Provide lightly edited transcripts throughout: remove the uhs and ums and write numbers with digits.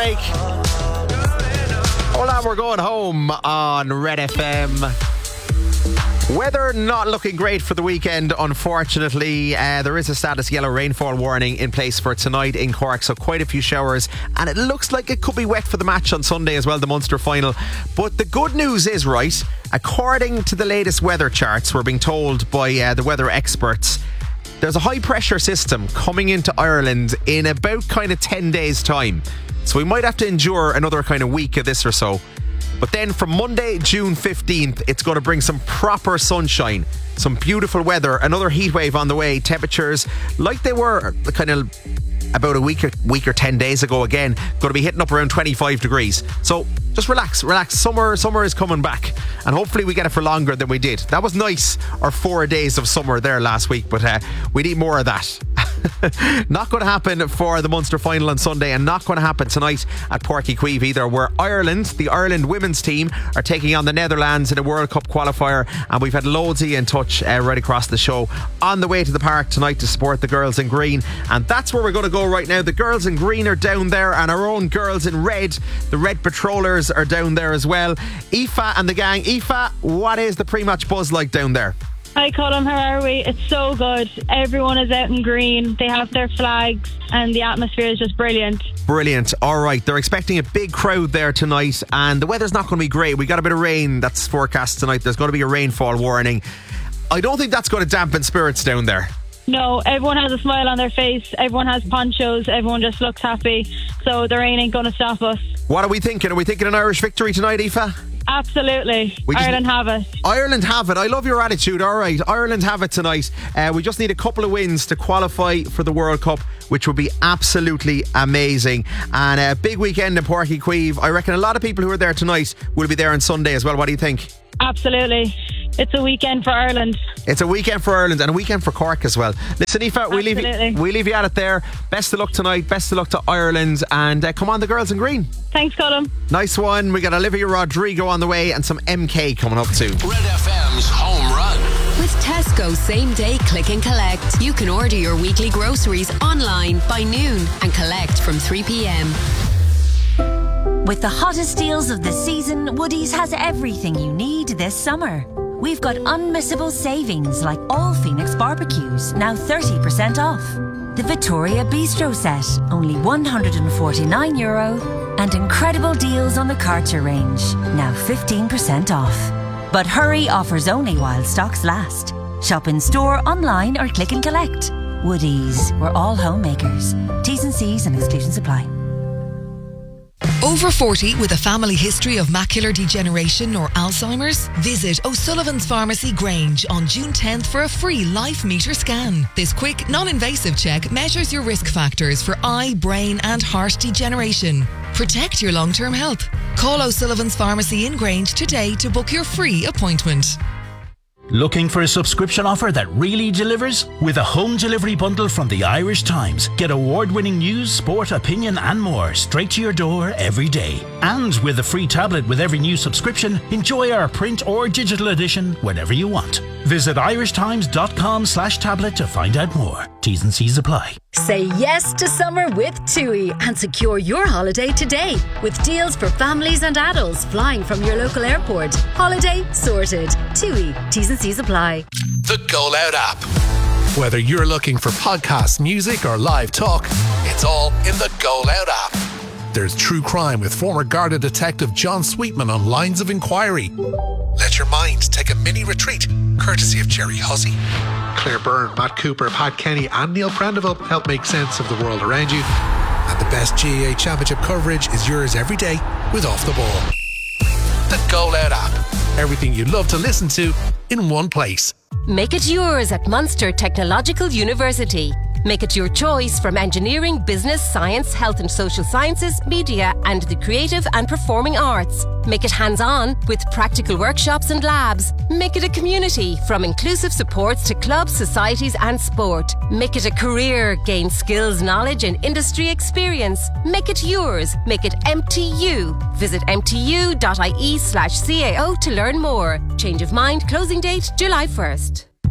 break. Hold on, we're going home on Red FM. Weather not looking great for the weekend, unfortunately. There is a status yellow rainfall warning in place for tonight in Cork, so quite a few showers, and it looks like it could be wet for the match on Sunday as well, the Munster final. But the good news is, right, according to the latest weather charts, we're being told by the weather experts, there's a high pressure system coming into Ireland in about kind of 10 days time. So we might have to endure another kind of week of this or so. But then from Monday, June 15th, it's going to bring some proper sunshine, some beautiful weather, another heat wave on the way, temperatures like they were kind of about a week or 10 days ago again, going to be hitting up around 25 degrees. So just relax. Summer is coming back, and hopefully we get it for longer than we did. That was nice, our 4 days of summer there last week, but we need more of that. Not going to happen for the Munster final on Sunday, and not going to happen tonight at Páirc Uí Chaoimh either, where the Ireland women's team are taking on the Netherlands in a World Cup qualifier, and we've had loads of you in touch right across the show on the way to the park tonight to support the girls in green, and that's where we're going to go right now. The girls in green are down there, and our own girls in red, the Red Patrollers, are down there as well. Aoife and the gang. Aoife, what is the pre-match buzz like down there? Hi Colin, how are we? It's so good. Everyone is out in green. They have their flags and the atmosphere is just brilliant. Brilliant. Alright, they're expecting a big crowd there tonight, and the weather's not going to be great. We got a bit of rain that's forecast tonight. There's going to be a rainfall warning. I don't think that's going to dampen spirits down there. No, everyone has a smile on their face. Everyone has ponchos. Everyone just looks happy. So the rain ain't going to stop us. What are we thinking? Are we thinking an Irish victory tonight, Aoife? Absolutely. Ireland have it. Ireland have it. I love your attitude. All right, Ireland have it tonight. We just need a couple of wins to qualify for the World Cup, which would be absolutely amazing. And a big weekend in Páirc Uí Chaoimh. I reckon a lot of people who are there tonight will be there on Sunday as well. What do you think? Absolutely. It's a weekend for Ireland. It's a weekend for Ireland and a weekend for Cork as well. Listen, Aoife, we leave you at it there. Best of luck tonight. Best of luck to Ireland. And come on, the girls in green. Thanks, Colin. Nice one. We got Olivia Rodrigo on the way and some MK coming up too. Red FM's Home Run. With Tesco Same Day Click and Collect, you can order your weekly groceries online by noon and collect from 3 p.m. With the hottest deals of the season, Woodies has everything you need this summer. We've got unmissable savings like all Phoenix barbecues, now 30% off. The Victoria Bistro set, only €149. And incredible deals on the Karcher range, now 15% off. But hurry, offers only while stocks last. Shop in store, online or click and collect. Woodies, we're all homemakers. T's and C's and exclusions apply. Over 40 with a family history of macular degeneration or Alzheimer's? Visit O'Sullivan's Pharmacy Grange on June 10th for a free Life Meter scan. This quick, non-invasive check measures your risk factors for eye, brain and heart degeneration. Protect your long-term health. Call O'Sullivan's Pharmacy in Grange today to book your free appointment. Looking for a subscription offer that really delivers? With a home delivery bundle from the Irish Times, get award-winning news, sport, opinion and more straight to your door every day. And with a free tablet with every new subscription, enjoy our print or digital edition whenever you want. Visit irishtimes.com/tablet to find out more. T's and C's apply. Say yes to summer with TUI and secure your holiday today with deals for families and adults flying from your local airport. Holiday sorted. TUI. T's and C's apply. The Go Loud app. Whether you're looking for podcasts, music or live talk, it's all in the Go Loud app. There's true crime with former Garda detective John Sweetman on Lines of Inquiry. Let your mind take a mini retreat, courtesy of Jerry Hussey. Claire Byrne, Matt Cooper, Pat Kenny and Neil Prendeville help make sense of the world around you. And the best GAA Championship coverage is yours every day with Off the Ball. The Go Loud app. Everything you love to listen to in one place. Make it yours at Munster Technological University. Make it your choice from engineering, business, science, health and social sciences, media and the creative and performing arts. Make it hands-on with practical workshops and labs. Make it a community from inclusive supports to clubs, societies and sport. Make it a career, gain skills, knowledge and industry experience. Make it yours. Make it MTU. Visit mtu.ie/CAO to learn more. Change of mind, closing date July 1st.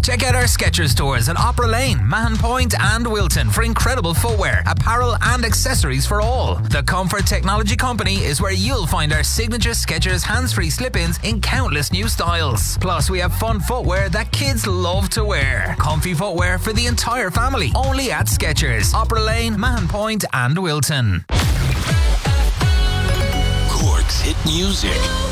Check out our Skechers stores at Opera Lane, Mahon Point and Wilton for incredible footwear, apparel and accessories for all. The Comfort Technology Company is where you'll find our signature Skechers hands-free slip-ins in countless new styles. Plus, we have fun footwear that kids love to wear. Comfy footwear for the entire family, only at Skechers, Opera Lane, Mahon Point and Wilton. Cork's hit music.